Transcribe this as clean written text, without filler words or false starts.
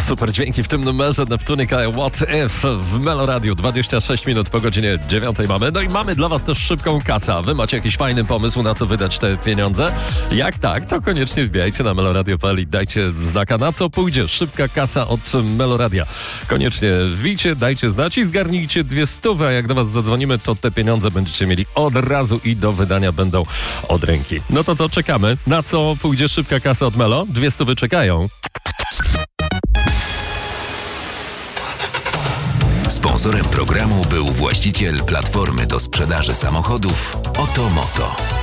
Super dźwięki w tym numerze Neptunica What If w Melo Radio. 26 minut po godzinie 9 mamy. No i mamy dla was też szybką kasę. A wy macie jakiś fajny pomysł, na co wydać te pieniądze? Jak tak, to koniecznie wbijajcie na meloradio.pl i dajcie znaka, na co pójdzie szybka kasa od Meloradia. Koniecznie wbijcie, dajcie znać i zgarnijcie 200, a jak do was zadzwonimy, to te pieniądze będziecie mieli od razu i do wydania będą od ręki. No to co, czekamy? Na co pójdzie szybka kasa od Melo? 200 czekają. Sponsorem programu był właściciel platformy do sprzedaży samochodów Otomoto.